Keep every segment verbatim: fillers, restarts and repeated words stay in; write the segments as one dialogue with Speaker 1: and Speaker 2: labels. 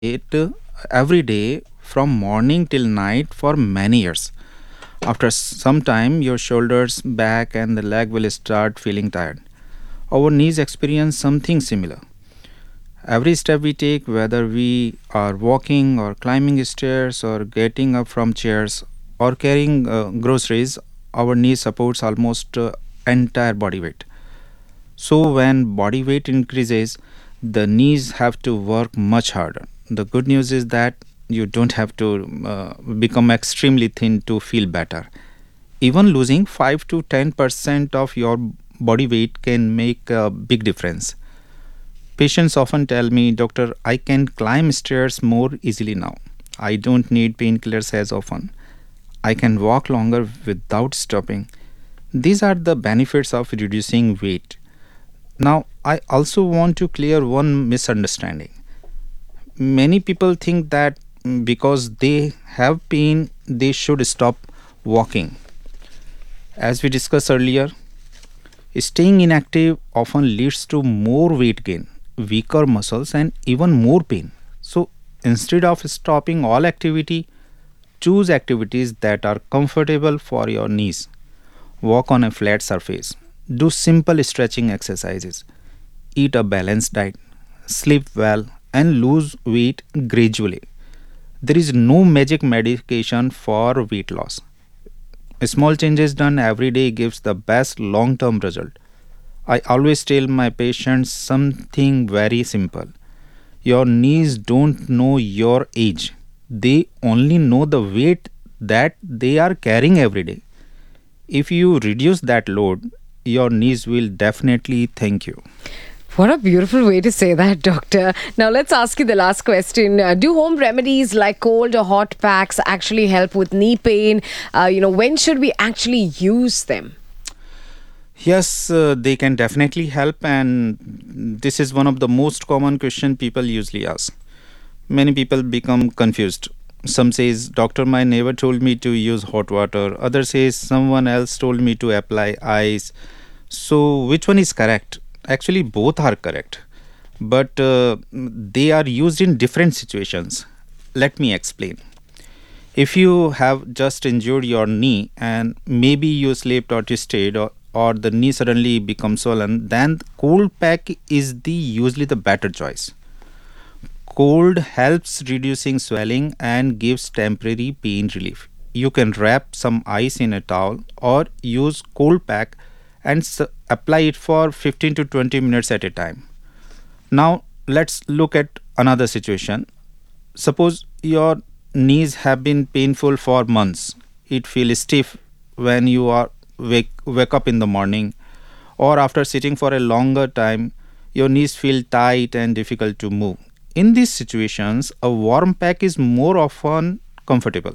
Speaker 1: it uh, every day from morning till night for many years. After some time, your shoulders, back, and the leg will start feeling tired. Our knees experience something similar. Every step we take, whether we are walking or climbing stairs or getting up from chairs or carrying uh, groceries, our knee supports almost uh, entire body weight. So when body weight increases, the knees have to work much harder. The good news is that you don't have to uh, become extremely thin to feel better. Even losing five to ten percent of your body weight can make a big difference. Patients often tell me, Doctor, I can climb stairs more easily now. I don't need painkillers as often. I can walk longer without stopping. These are the benefits of reducing weight. Now, I also want to clear one misunderstanding. Many people think that mm, because they have pain, they should stop walking. As we discussed earlier, staying inactive often leads to more weight gain, weaker muscles, and even more pain. So, instead of stopping all activity, choose activities that are comfortable for your knees. Walk on a flat surface. Do simple stretching exercises. Eat a balanced diet. Sleep well and lose weight gradually. There is no magic medication for weight loss. Small changes done every day gives the best long-term result. I always tell my patients something very simple. Your knees don't know your age. They only know the weight that they are carrying every day. If you reduce that load, your knees will definitely thank you.
Speaker 2: What a beautiful way to say that, doctor. Now, let's ask you the last question. Uh, do home remedies like cold or hot packs actually help with knee pain? Uh, you know, when should we actually use them?
Speaker 1: Yes, uh, they can definitely help, and this is one of the most common question people usually ask. Many people become confused. Some says, Doctor, my neighbor told me to use hot water. Other says, someone else told me to apply ice. So, which one is correct? Actually, both are correct, but uh, they are used in different situations. Let me explain. If you have just injured your knee and maybe you slipped or twisted or, or the knee suddenly becomes swollen, then cold pack is the usually the better choice. Cold helps reducing swelling and gives temporary pain relief. You can wrap some ice in a towel or use cold pack and s- apply it for fifteen to twenty minutes at a time. Now, let's look at another situation. Suppose your knees have been painful for months. It feels stiff when you are wake, wake up in the morning, or after sitting for a longer time, your knees feel tight and difficult to move. In these situations, a warm pack is more often comfortable.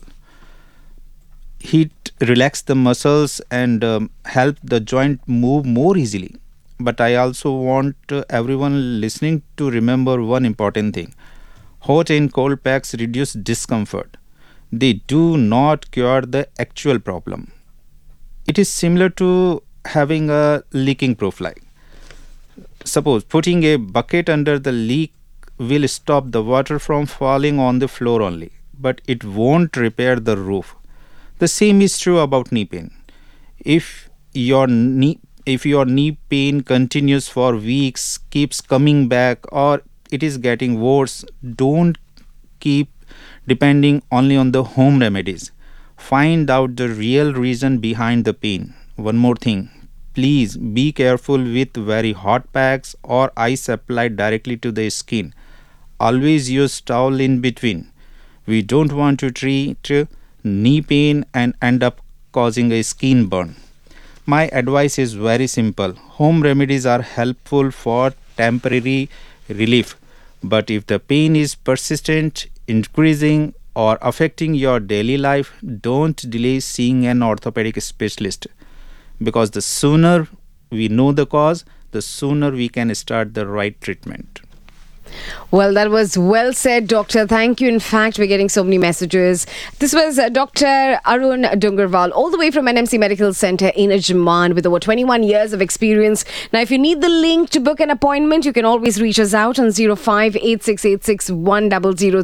Speaker 1: Heat relax the muscles and um, help the joint move more easily. But I also want uh, everyone listening to remember one important thing. Hot and cold packs reduce discomfort. They do not cure the actual problem. It is similar to having a leaking proof light. Suppose putting a bucket under the leak will stop the water from falling on the floor only, but it won't repair the roof. The same is true about knee pain. If your knee if your knee pain continues for weeks, keeps coming back, or it is getting worse, don't keep depending only on the home remedies. Find out the real reason behind the pain. One more thing. Please be careful with very hot packs or ice applied directly to the skin. Always use towel in between. We don't want to treat knee pain and end up causing a skin burn. My advice is very simple. Home remedies are helpful for temporary relief, but if the pain is persistent, increasing, or affecting your daily life, don't delay seeing an orthopedic specialist because the sooner we know the cause, the sooner we can start the right treatment.
Speaker 2: Well, that was well said, Doctor. Thank you. In fact, we're getting so many messages. This was uh, Doctor Arun Dungarwal, all the way from N M C Medical Center in Ajman, with over twenty-one years of experience. Now, if you need the link to book an appointment, you can always reach us out on zero five eight six eight six one zero zero